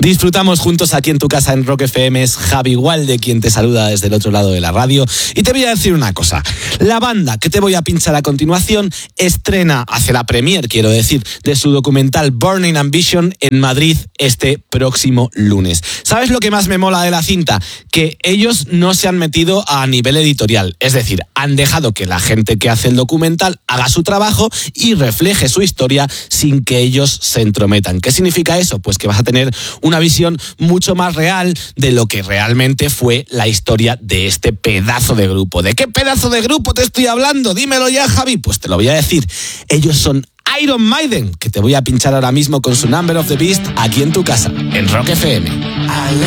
Disfrutamos juntos aquí en tu casa en Rock FM. Es Javi Walde quien te saluda desde el otro lado de la radio. Y te voy a decir una cosa. La banda que te voy a pinchar a continuación hace la premier, quiero decir, de su documental Burning Ambition en Madrid este próximo lunes. ¿Sabes lo que más me mola de la cinta? Que ellos no se han metido a nivel editorial. Es decir, han dejado que la gente que hace el documental haga su trabajo y refleje su historia sin que ellos se entrometan. ¿Qué significa eso? Pues que vas a tener una visión mucho más real de lo que realmente fue la historia de este pedazo de grupo. ¿De qué pedazo de grupo te estoy hablando? Dímelo ya, Javi. Pues te lo voy a decir. Ellos son Iron Maiden, que te voy a pinchar ahora mismo con su Number of the Beast aquí en tu casa, en Rock FM.